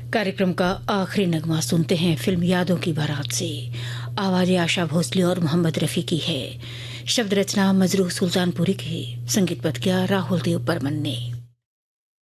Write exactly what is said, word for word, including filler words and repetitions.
कार्यक्रम का आखिरी नगमा सुनते हैं फिल्म यादों की बारात से। आवाज़ आशा भोसले और मोहम्मद रफ़ी की है। शब्द रचना मजरूह सुल्तानपुरी की, संगीत पद किया राहुल देव बर्मन ने।